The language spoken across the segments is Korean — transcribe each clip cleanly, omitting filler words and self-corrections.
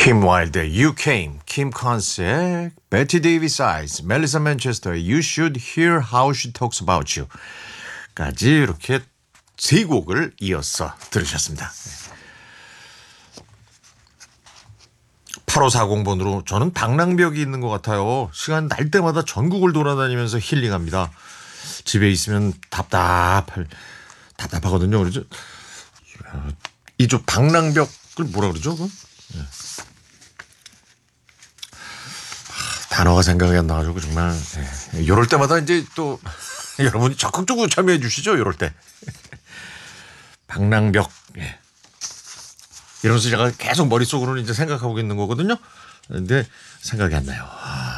킴 와일드의 You Came, 킴 컨스의 베티 데이비스 아이즈, 멜리사 맨체스터의 You Should Hear How She Talks About You 까지 이렇게 세 곡을 이어서 들으셨습니다. 8540번으로 저는 방랑벽이 있는 것 같아요. 시간 날 때마다 전국을 돌아다니면서 힐링합니다. 집에 있으면 답답하거든요. 그러죠? 이쪽 방랑벽을 뭐라 그러죠? 그건? 단어가 생각이 안 나가지고 정말 이럴 때마다 이제 또 여러분이 적극적으로 참여해 주시죠. 이럴 때 방랑벽 이러면서 제가 계속 머릿속으로는 이제 생각하고 있는 거거든요. 근데 생각이 안 나요.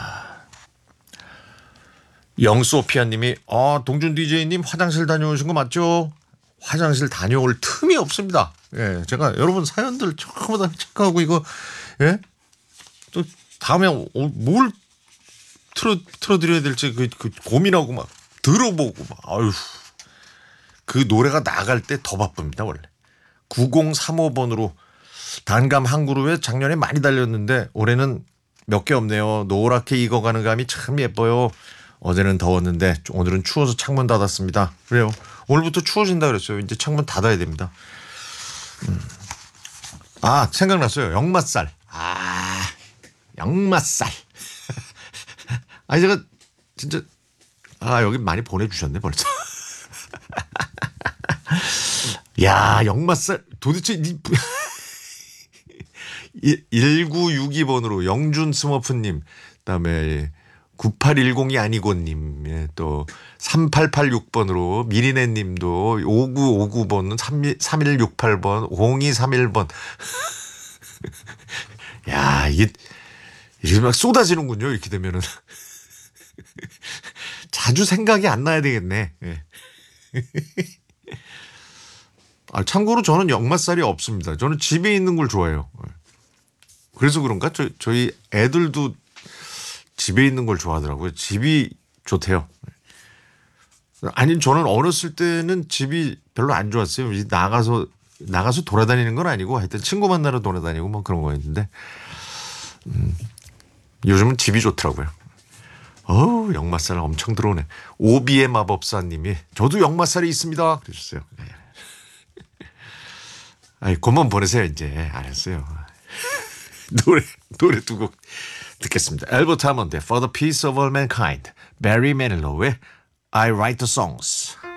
영소피아님이 동준 DJ님 화장실 다녀오신 거 맞죠? 화장실 다녀올 틈이 없습니다. 예, 제가 여러분 사연들 전부 다 체크하고 이거 또 다음에 뭘 틀어드려야 될지 그 고민하고 막 들어보고 막 아유 그 노래가 나갈 때 더 바쁩니다 원래. 9035번으로 단감 한 그루에 작년에 많이 달렸는데 올해는 몇 개 없네요. 노랗게 익어가는 감이 참 예뻐요. 어제는 더웠는데 오늘은 추워서 창문 닫았습니다. 그래요. 오늘부터 추워진다 그랬어요. 이제 창문 닫아야 됩니다. 생각났어요. 역맛살. 역맛살. 아니 제가 진짜 여기 많이 보내주셨네 벌써. 야 역맛살 도대체 1962번으로 영준 스머프님 그다음에 9810이 아니고님 또 3886번으로 미리네님도 5959번 3168번 0231번 야 이게 막 쏟아지는군요. 이렇게 되면은 자주 생각이 안 나야 되겠네. 참고로 저는 역맛살이 없습니다. 저는 집에 있는 걸 좋아해요. 그래서 그런가 저희 애들도 집에 있는 걸 좋아하더라고요. 집이 좋대요. 아니 저는 어렸을 때는 집이 별로 안 좋았어요. 나가서 돌아다니는 건 아니고 하여튼 친구 만나러 돌아다니고 뭐 그런 거였는데 요즘은 집이 좋더라고요. 역맛살 엄청 들어오네. 오비의 마법사님이 저도 역맛살이 있습니다. 그러셨어요. 그만 보내세요 이제. 알았어요. 노래 두 곡 듣겠습니다. 엘버트 하몬드의 For the Peace of All Mankind, 베리 매닐로우의 I Write the Songs.